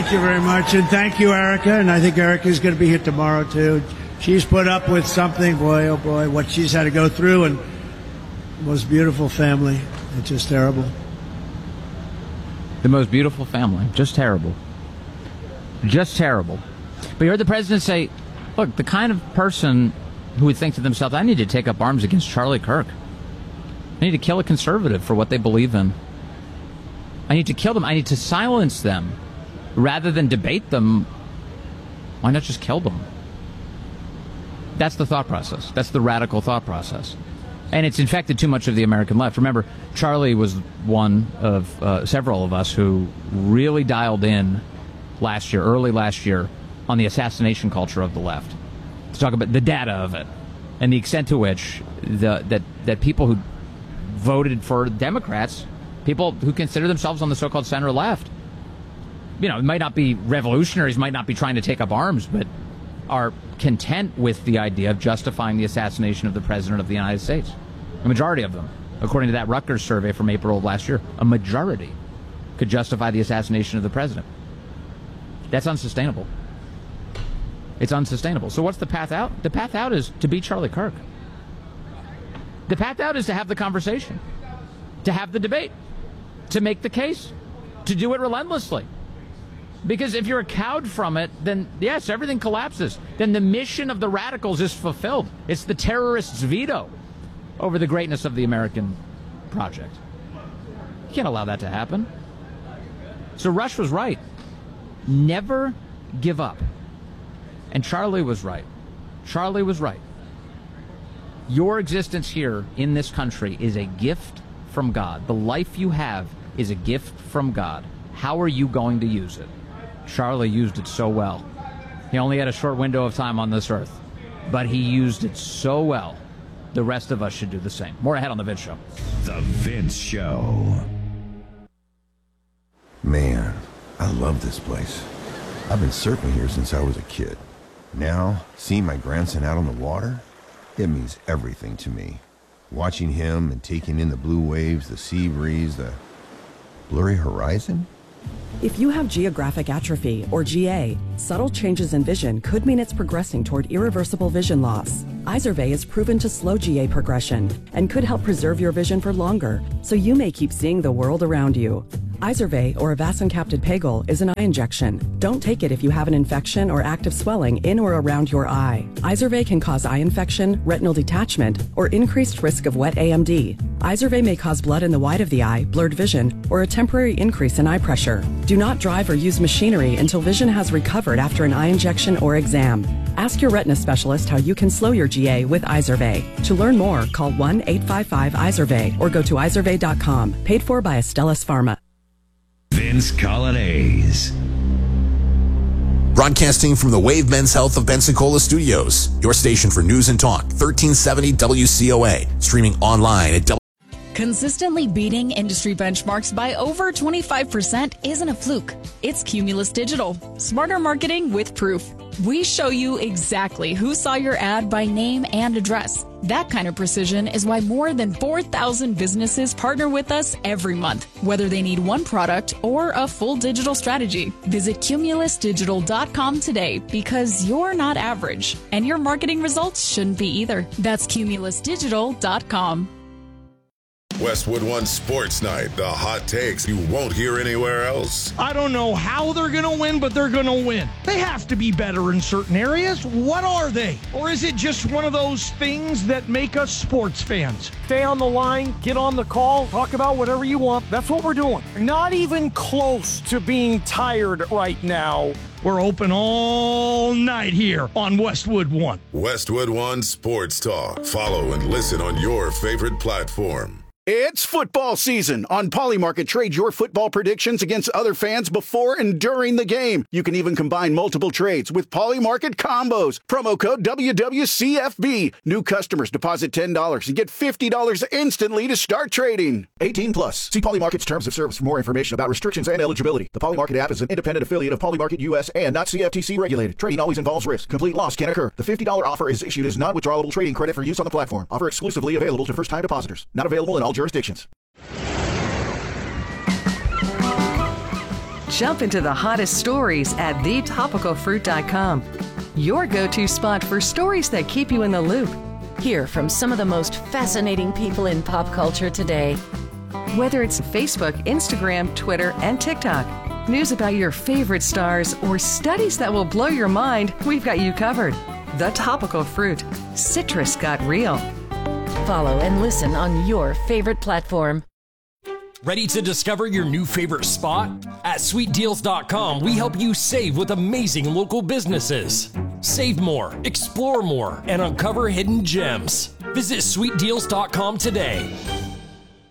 Thank you very much, and thank you, Erica. And I think Erica's going to be here tomorrow too. She's put up with something, boy, oh boy, what she's had to go through, and the most beautiful family. It's just terrible. The most beautiful family. Just terrible. Just terrible. But you heard the president say, look, the kind of person who would think to themselves, I need to take up arms against Charlie Kirk. I need to kill a conservative for what they believe in. I need to kill them. I need to silence them. Rather than debate them, why not just kill them? That's the thought process. That's the radical thought process. And it's infected too much of the American left. Remember, Charlie was one of several of us who really dialed in last year, early last year, on the assassination culture of the left. To talk about the data of it and the extent to which that people who voted for Democrats, people who consider themselves on the so-called center left, you know, might not be revolutionaries, might not be trying to take up arms, but are content with the idea of justifying the assassination of the President of the United States. A majority of them, according to that Rutgers survey from April of last year, a majority could justify the assassination of the President. That's unsustainable. It's unsustainable. So what's the path out? The path out is to beat Charlie Kirk. The path out is to have the conversation, to have the debate, to make the case, to do it relentlessly. Because if you're cowed from it, then yes, everything collapses. Then the mission of the radicals is fulfilled. It's the terrorists' veto over the greatness of the American project. You can't allow that to happen. So Rush was right. Never give up. And Charlie was right. Charlie was right. Your existence here in this country is a gift from God. The life you have is a gift from God. How are you going to use it? Charlie used it so well. He only had a short window of time on this earth, but he used it so well. The rest of us should do the same. More ahead on The Vince Show. The Vince Show. Man, I love this place. I've been surfing here since I was a kid. Now, seeing my grandson out on the water, it means everything to me. Watching him and taking in the blue waves, the sea breeze, the blurry horizon. If you have geographic atrophy, or GA, subtle changes in vision could mean it's progressing toward irreversible vision loss. Izervay is proven to slow GA progression and could help preserve your vision for longer, so you may keep seeing the world around you. Izervay, or avacincaptad pegol, is an eye injection. Don't take it if you have an infection or active swelling in or around your eye. Izervay can cause eye infection, retinal detachment, or increased risk of wet AMD. Izervay may cause blood in the white of the eye, blurred vision, or a temporary increase in eye pressure. Do not drive or use machinery until vision has recovered after an eye injection or exam. Ask your retina specialist how you can slow your GA with Izervay. To learn more, call 1-855-IZERVAY or go to izervay.com. Paid for by Astellas Pharma. Vince Coglianese. Broadcasting from the Wave Men's Health of Pensacola Studios, your station for news and talk, 1370 WCOA, streaming online at Consistently beating industry benchmarks by over 25% isn't a fluke. It's Cumulus Digital. Smarter marketing with proof. We show you exactly who saw your ad by name and address. That kind of precision is why more than 4,000 businesses partner with us every month, whether they need one product or a full digital strategy. Visit cumulusdigital.com today because you're not average, and your marketing results shouldn't be either. That's cumulusdigital.com. Westwood One Sports Night, the hot takes you won't hear anywhere else. I don't know how they're going to win, but they're going to win. They have to be better in certain areas. What are they? Or is it just one of those things that make us sports fans? Stay on the line, get on the call, talk about whatever you want. That's what we're doing. Not even close to being tired right now. We're open all night here on Westwood One. Westwood One Sports Talk. Follow and listen on your favorite platform. It's football season. On Polymarket, trade your football predictions against other fans before and during the game. You can even combine multiple trades with Polymarket combos. Promo code WWCFB. New customers deposit $10 and get $50 instantly to start trading. 18 plus. See Polymarket's terms of service for more information about restrictions and eligibility. The Polymarket app is an independent affiliate of Polymarket US and not CFTC regulated. Trading always involves risk. Complete loss can occur. The $50 offer is issued as non-withdrawable trading credit for use on the platform. Offer exclusively available to first-time depositors. Not available in all jurisdictions. Jump into the hottest stories at thetopicalfruit.com. Your go-to spot for stories that keep you in the loop. Hear from some of the most fascinating people in pop culture today. Whether it's Facebook, Instagram, Twitter, and TikTok, news about your favorite stars, or studies that will blow your mind, we've got you covered. The Topical Fruit. Citrus got real. Follow and listen on your favorite platform. Ready to discover your new favorite spot? At sweetdeals.com, we help you save with amazing local businesses. Save more, explore more, and uncover hidden gems. Visit sweetdeals.com today.